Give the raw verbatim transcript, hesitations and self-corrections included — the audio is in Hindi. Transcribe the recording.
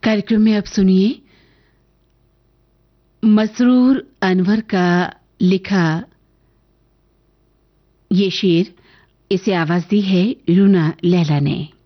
कार्यक्रम में अब सुनिए मसरूर अनवर का लिखा ये शेर। इसे आवाज दी है रूना लैला ने।